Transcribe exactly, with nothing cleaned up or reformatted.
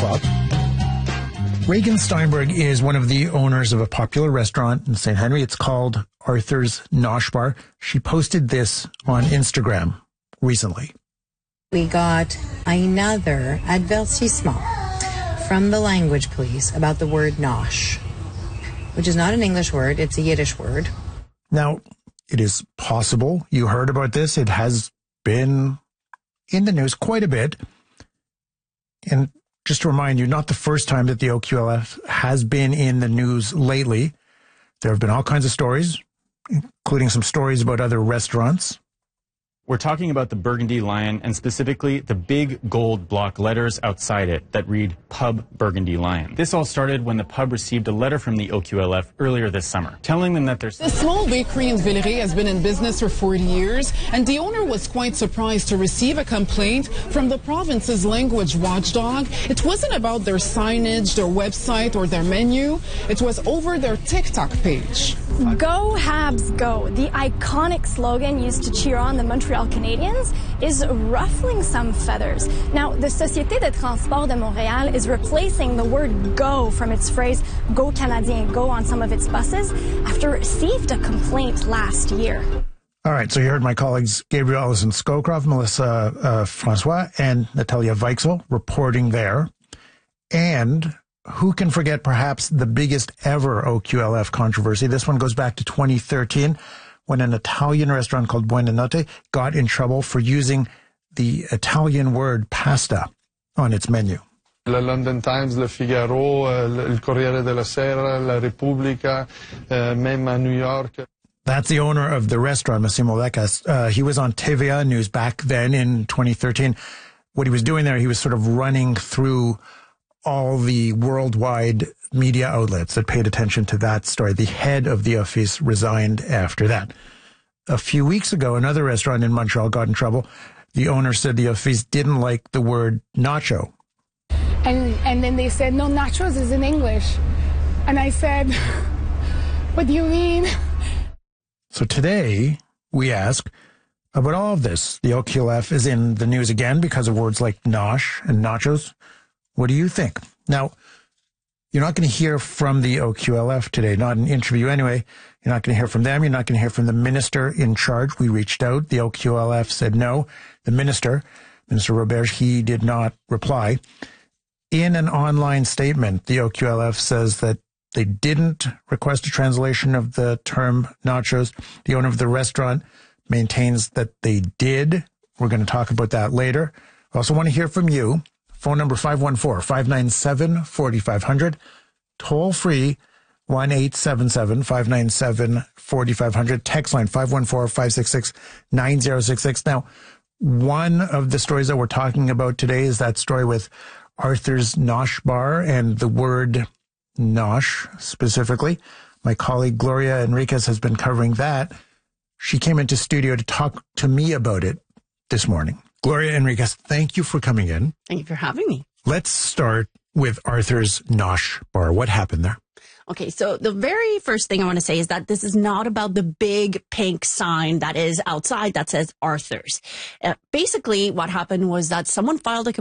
o'clock. Reagan Steinberg is one of the owners of a popular restaurant in Saint Henry. It's called Arthur's Nosh Bar. She posted this on Instagram recently. We got another avertissement from the language police about the word nosh, which is not an English word, it's a Yiddish word. Now, it is possible you heard about this. It has been in the news quite a bit. And just to remind you, not the first time that the O Q L F has been in the news lately. There have been all kinds of stories, including some stories about other restaurants. We're talking about the Burgundy Lion and specifically the big gold block letters outside it that read Pub Burgundy Lion. This all started when the pub received a letter from the O Q L F earlier this summer, telling them that there's... The small bakery in Villeray has been in business for forty years, and the owner was quite surprised to receive a complaint from the province's language watchdog. It wasn't about their signage, their website, or their menu. It was over their TikTok page. Go Habs Go, the iconic slogan used to cheer on the Montreal Canadiens, is ruffling some feathers. Now, the Société de Transport de Montréal is replacing the word go from its phrase Go Canadien Go on some of its buses after it received a complaint last year. All right, so you heard my colleagues Gabriel Ellison Scowcroft, Melissa uh, Francois, and Natalia Weichsel reporting there. And who can forget perhaps the biggest ever O Q L F controversy? This one goes back to twenty thirteen when an Italian restaurant called Buonanotte got in trouble for using the Italian word pasta on its menu. La London Times, Le Figaro, uh, Il Corriere della Sera, La Repubblica, uh, même à New York. That's the owner of the restaurant, Massimo Lecas. Uh, he was on T V A News back then in twenty thirteen. What he was doing there, he was sort of running through all the worldwide media outlets that paid attention to that story. The head of the office resigned after that. A few weeks ago, another restaurant in Montreal got in trouble. The owner said the office didn't like the word nacho. And and then they said, no, nachos is in English. And I said, what do you mean? So today, we ask about all of this. The O Q L F is in the news again because of words like nosh and nachos. What do you think? Now, you're not going to hear from the O Q L F today, not an interview anyway. You're not going to hear from them. You're not going to hear from the minister in charge. We reached out. The O Q L F said no. The minister, Minister Roberge, he did not reply. In an online statement, the O Q L F says that they didn't request a translation of the term nachos. The owner of the restaurant maintains that they did. We're going to talk about that later. I also want to hear from you. Phone number five one four, five nine seven, four five zero zero. Toll free one eight seven seven, five nine seven, four five zero zero. Text line five one four, five six six, nine zero six six. Now, one of the stories that we're talking about today is that story with Arthur's Nosh Bar and the word nosh specifically. My colleague Gloria Enriquez has been covering that. She came into studio to talk to me about it this morning. Gloria Enriquez, thank you for coming in. Thank you for having me. Let's start with Arthur's Nosh Bar. What happened there? Okay, so the very first thing I want to say is that this is not about the big pink sign that is outside that says Arthur's. Uh, basically, what happened was that someone filed a